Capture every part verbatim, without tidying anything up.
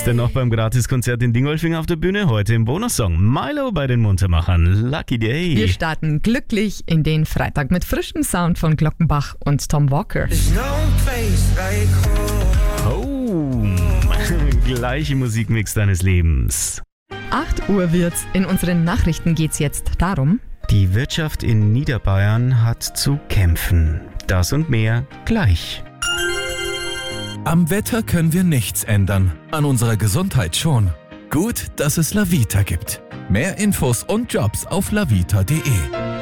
Gestern noch beim Gratiskonzert in Dingolfing auf der Bühne, heute im Bonussong Milo bei den Muntermachern. Lucky Day. Wir starten glücklich in den Freitag mit frischem Sound von Glockenbach und Tom Walker. Oh, gleiche Musikmix deines Lebens. acht Uhr wird's. In unseren Nachrichten geht's jetzt darum: Die Wirtschaft in Niederbayern hat zu kämpfen. Das und mehr gleich. Am Wetter können wir nichts ändern, an unserer Gesundheit schon. Gut, dass es Lavita gibt. Mehr Infos und Jobs auf lavita punkt de.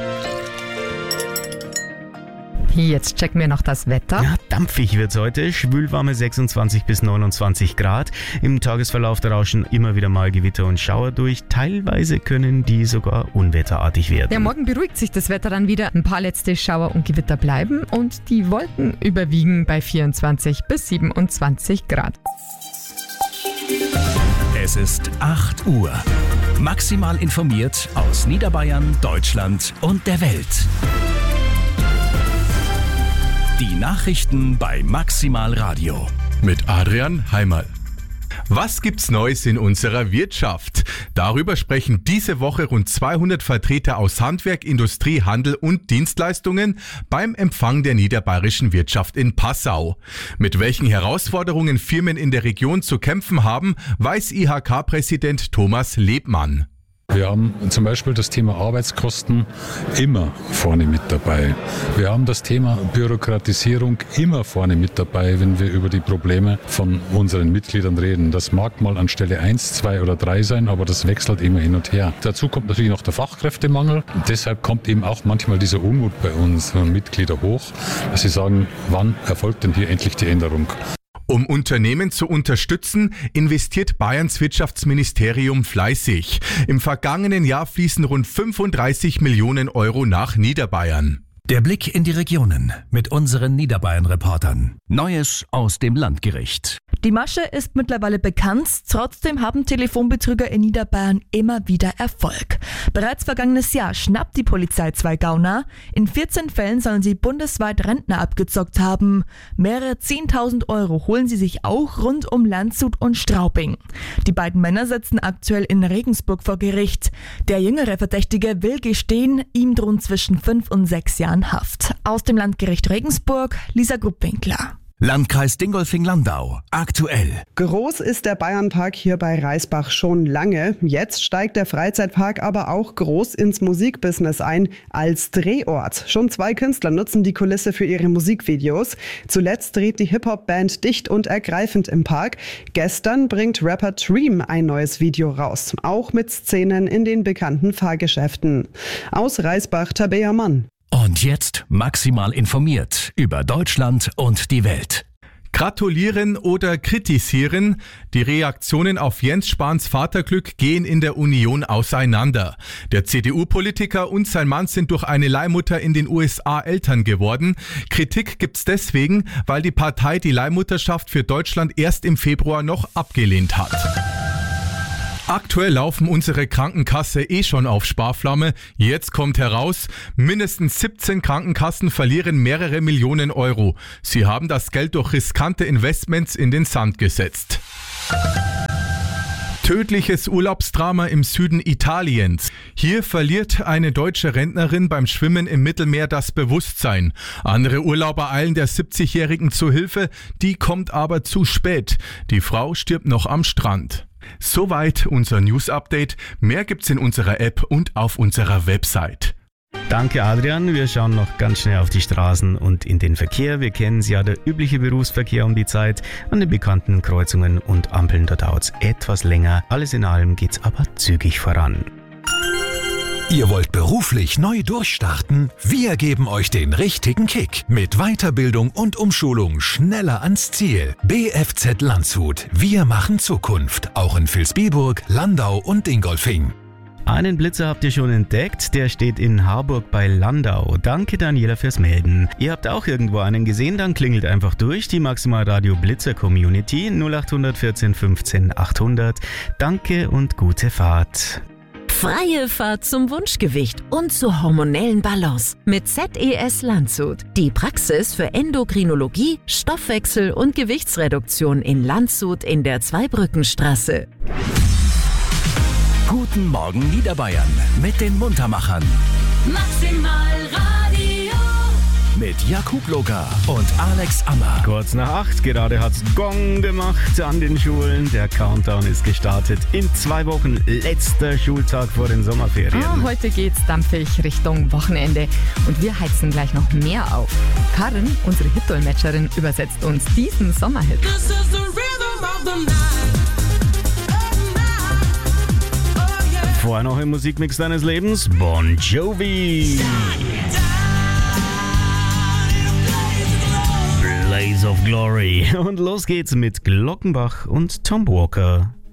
Jetzt checken wir noch das Wetter. Ja, dampfig wird's heute. Schwülwarme sechsundzwanzig bis neunundzwanzig Grad. Im Tagesverlauf da rauschen immer wieder mal Gewitter und Schauer durch. Teilweise können die sogar unwetterartig werden. Ja, morgen beruhigt sich das Wetter dann wieder. Ein paar letzte Schauer und Gewitter bleiben und die Wolken überwiegen bei vierundzwanzig bis siebenundzwanzig Grad. Es ist acht Uhr. Maximal informiert aus Niederbayern, Deutschland und der Welt. Die Nachrichten bei Maximal Radio. Mit Adrian Heimerl. Was gibt's Neues in unserer Wirtschaft? Darüber sprechen diese Woche rund zweihundert Vertreter aus Handwerk, Industrie, Handel und Dienstleistungen beim Empfang der niederbayerischen Wirtschaft in Passau. Mit welchen Herausforderungen Firmen in der Region zu kämpfen haben, weiß I H K-Präsident Thomas Lebmann. Wir haben zum Beispiel das Thema Arbeitskosten immer vorne mit dabei. Wir haben das Thema Bürokratisierung immer vorne mit dabei, wenn wir über die Probleme von unseren Mitgliedern reden. Das mag mal an Stelle eins, zwei oder drei sein, aber das wechselt immer hin und her. Dazu kommt natürlich noch der Fachkräftemangel. Und deshalb kommt eben auch manchmal dieser Unmut bei unseren Mitgliedern hoch, dass sie sagen, wann erfolgt denn hier endlich die Änderung? Um Unternehmen zu unterstützen, investiert Bayerns Wirtschaftsministerium fleißig. Im vergangenen Jahr fließen rund fünfunddreißig Millionen Euro nach Niederbayern. Der Blick in die Regionen mit unseren Niederbayern-Reportern. Neues aus dem Landgericht. Die Masche ist mittlerweile bekannt, trotzdem haben Telefonbetrüger in Niederbayern immer wieder Erfolg. Bereits vergangenes Jahr schnappt die Polizei zwei Gauner. In vierzehn Fällen sollen sie bundesweit Rentner abgezockt haben. Mehrere zehntausend Euro holen sie sich auch rund um Landshut und Straubing. Die beiden Männer sitzen aktuell in Regensburg vor Gericht. Der jüngere Verdächtige will gestehen, ihm drohen zwischen fünf und sechs Jahren Haft. Aus dem Landgericht Regensburg, Lisa Gruppwinkler. Landkreis Dingolfing-Landau. Aktuell. Groß ist der Bayernpark hier bei Reisbach schon lange. Jetzt steigt der Freizeitpark aber auch groß ins Musikbusiness ein, als Drehort. Schon zwei Künstler nutzen die Kulisse für ihre Musikvideos. Zuletzt dreht die Hip-Hop-Band dicht und ergreifend im Park. Gestern bringt Rapper Dream ein neues Video raus, auch mit Szenen in den bekannten Fahrgeschäften. Aus Reisbach, Tabea Mann. Und jetzt maximal informiert über Deutschland und die Welt. Gratulieren oder kritisieren? Die Reaktionen auf Jens Spahns Vaterglück gehen in der Union auseinander. Der C D U-Politiker und sein Mann sind durch eine Leihmutter in den U S A Eltern geworden. Kritik gibt's deswegen, weil die Partei die Leihmutterschaft für Deutschland erst im Februar noch abgelehnt hat. Aktuell laufen unsere Krankenkasse eh schon auf Sparflamme. Jetzt kommt heraus, mindestens siebzehn Krankenkassen verlieren mehrere Millionen Euro. Sie haben das Geld durch riskante Investments in den Sand gesetzt. Tödliches Urlaubsdrama im Süden Italiens. Hier verliert eine deutsche Rentnerin beim Schwimmen im Mittelmeer das Bewusstsein. Andere Urlauber eilen der siebzigjährigen zu Hilfe, die kommt aber zu spät. Die Frau stirbt noch am Strand. Soweit unser News-Update. Mehr gibt's in unserer App und auf unserer Website. Danke Adrian, wir schauen noch ganz schnell auf die Straßen und in den Verkehr. Wir kennen es ja, der übliche Berufsverkehr um die Zeit. An den bekannten Kreuzungen und Ampeln, da dauert es etwas länger. Alles in allem geht's aber zügig voran. Ihr wollt beruflich neu durchstarten? Wir geben euch den richtigen Kick. Mit Weiterbildung und Umschulung schneller ans Ziel. B F Z Landshut. Wir machen Zukunft. Auch in Vilsbiburg, Landau und Dingolfing. Einen Blitzer habt ihr schon entdeckt, der steht in Harburg bei Landau. Danke Daniela fürs Melden. Ihr habt auch irgendwo einen gesehen, dann klingelt einfach durch. Die Maximal Radio Blitzer Community null acht vierzehn fünfzehn achthundert. Danke und gute Fahrt. Freie Fahrt zum Wunschgewicht und zur hormonellen Balance mit Z E S Landshut. Die Praxis für Endokrinologie, Stoffwechsel und Gewichtsreduktion in Landshut in der Zweibrückenstraße. Guten Morgen Niederbayern mit den Muntermachern. Maximal Radio. Mit Jakub Loga und Alex Ammer. Kurz nach acht, gerade hat's Gong gemacht an den Schulen. Der Countdown ist gestartet. In zwei Wochen, letzter Schultag vor den Sommerferien. Ah, heute geht's dampfig Richtung Wochenende und wir heizen gleich noch mehr auf. Karin, unsere Hit-Dolmetscherin, übersetzt uns diesen Sommerhit. This is the rhythm of the night. Vorher noch im Musikmix deines Lebens, Bon Jovi. Blaze of Glory. Und los geht's mit Glockenbach und Tom Walker.